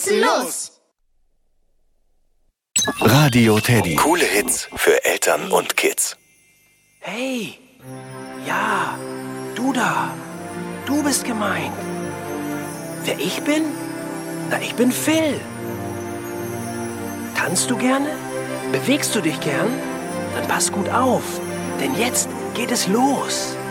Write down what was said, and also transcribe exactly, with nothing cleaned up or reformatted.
jetzt los! Radio Teddy. Coole Hits für Eltern und Kids. Hey, ja, du da, du bist gemeint. Wer ich bin? Na, ich bin Phil. Tanzt du gerne? Bewegst du dich gern? Dann pass gut auf, denn jetzt geht es los.